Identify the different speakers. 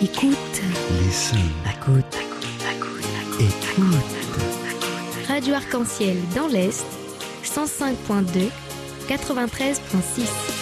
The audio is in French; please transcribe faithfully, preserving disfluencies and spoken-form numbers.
Speaker 1: Écoute.
Speaker 2: Listen.
Speaker 1: Écoute.
Speaker 2: Écoute.
Speaker 1: Radio Arc-en-Ciel dans l'Est, cent cinq point deux, quatre-vingt-treize point six.